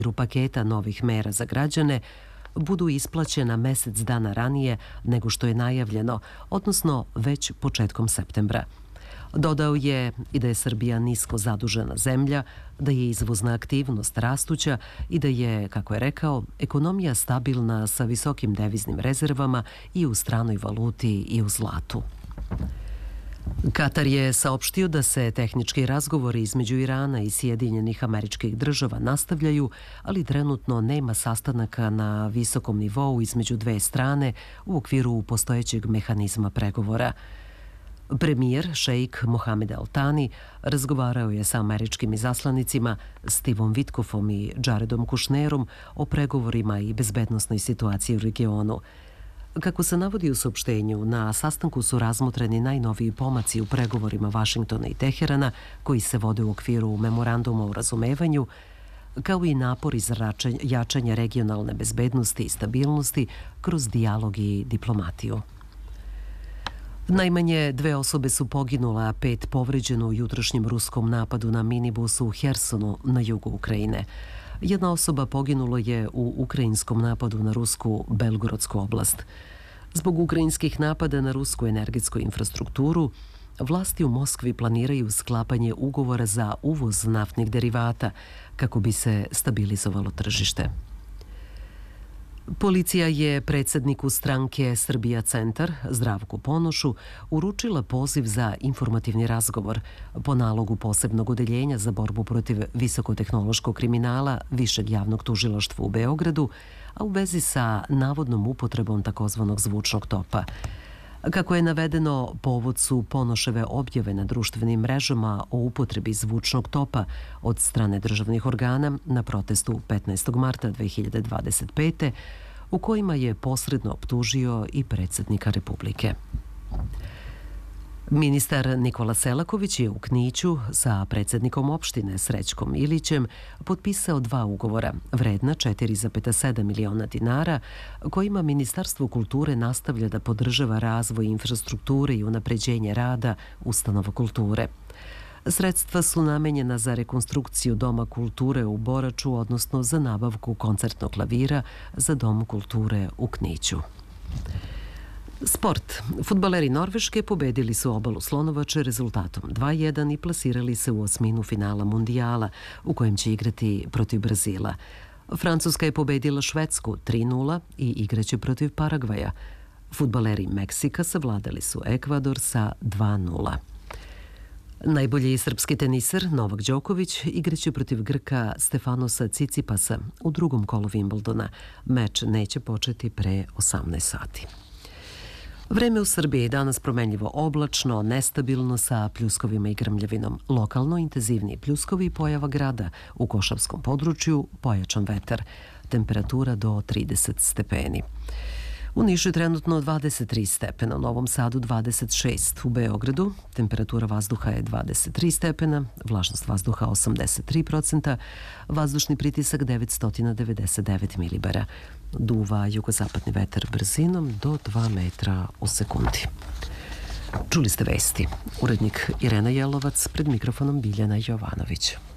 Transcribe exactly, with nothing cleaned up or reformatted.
paketa novih mera za građane budu isplaćena mesec dana ranije nego što je najavljeno, odnosno već početkom septembra. Dodao je i da je Srbija nisko zadužena zemlja, da je izvozna aktivnost rastuća i da je, kako je rekao, ekonomija stabilna sa visokim deviznim rezervama i u stranoj valuti i u zlatu. Katar je saopštio da se tehnički razgovori između Irana i Sjedinjenih Američkih Država nastavljaju, ali trenutno nema sastanaka na visokom nivou između dve strane u okviru postojećeg mehanizma pregovora. Premijer šejk Mohamed Al Thani razgovarao je sa američkim izaslanicima Stevom Witkofom i Jaredom Kushnerom o pregovorima i bezbednosnoj situaciji u regionu. Kako se navodi u saopštenju, na sastanku su razmotreni najnoviji pomaci u pregovorima Vašingtona i Teherana, koji se vode u okviru memoranduma o razumevanju, kao i napor iz jačanja regionalne bezbednosti i stabilnosti kroz dijalog i diplomatiju. Najmanje dve osobe su poginule, a pet povređeno u jutrošnjem ruskom napadu na minibus u Hersonu na jugu Ukrajine. Jedna osoba poginulo je u ukrajinskom napadu na rusku Belgorodsku oblast. Zbog ukrajinskih napada na rusku energetsku infrastrukturu, vlasti u Moskvi planiraju sklapanje ugovora za uvoz naftnih derivata kako bi se stabilizovalo tržište. Policija je predsjedniku stranke Srbija Centar, Zdravku Ponošu, uručila poziv za informativni razgovor po nalogu posebnog odeljenja za borbu protiv visokotehnološkog kriminala Višeg javnog tužilaštva u Beogradu, a u vezi sa navodnom upotrebom takozvanog zvučnog topa. Kako je navedeno, povod su Ponoševe objave na društvenim mrežama o upotrebi zvučnog topa od strane državnih organa na protestu petnaestog marta dve hiljade dvadeset pete. u kojima je posredno optužio i predsjednika Republike. Ministar Nikola Selaković je u Kniću sa predsjednikom opštine Srećkom Ilićem potpisao dva ugovora vredna četiri zarez sedam miliona dinara kojima Ministarstvo kulture nastavlja da podržava razvoj infrastrukture i unapređenje rada ustanova kulture. Sredstva su namenjena za rekonstrukciju Doma kulture u Boraču, odnosno za nabavku koncertnog klavira za Dom kulture u Kniću. Sport. Fudbaleri Norveške pobedili su Obalu Slonovače rezultatom dva jedan i plasirali se u osminu finala Mundijala, u kojem će igrati protiv Brazila. Francuska je pobedila Švedsku tri nula i igraće protiv Paragvaja. Fudbaleri Meksika savladali su Ekvador sa dva nula. Najbolji srpski teniser Novak Đoković igraće protiv Grka Stefanosa Cicipasa u drugom kolu Wimbledona. Meč neće početi pre osamnaest sati. Vreme u Srbiji danas promenljivo oblačno, nestabilno sa pljuskovima i grmljavinom. Lokalno intenzivniji pljuskovi i pojava grada. U Košavskom području pojačan vetar. Temperatura do trideset stepeni. U Nišu je trenutno dvadeset tri stepena, u Novom Sadu dvadeset šest, u Beogradu temperatura vazduha je dvadeset tri stepena, vlažnost vazduha osamdeset tri procenta, vazdušni pritisak devetsto devedeset devet milibara. Duva jugozapadni vetar brzinom do dva metra u sekundi. Čuli ste vesti. Urednik Irena Jelovac, pred mikrofonom Biljana Jovanović.